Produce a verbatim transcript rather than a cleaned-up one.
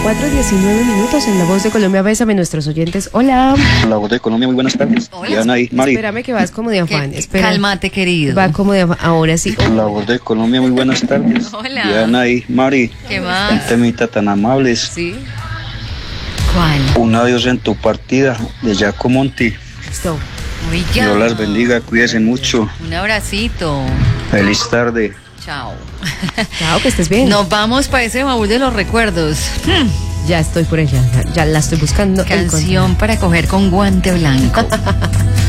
cuatro, diecinueve minutos en La Voz de Colombia. Bésame, nuestros oyentes. Hola. La Voz de Colombia, muy buenas tardes. Hola. Diana y Mari. Espérame que vas como de afán. Espera. Cálmate, querido. Va como de afán. Ahora sí. La Voz de Colombia, muy buenas tardes. Hola. Diana y Mari. ¿Qué Un más? temita tan amables. Sí. ¿Cuál? Un adiós en tu partida de Jaco Monti. Listo. Oiga. Dios las bendiga, cuídense mucho. Un abracito. Feliz tarde. Chao. Chao, que estés bien. Nos vamos para ese baúl de los recuerdos. Hmm. Ya estoy por ella. Ya, ya la estoy buscando. Canción para coger con guante blanco.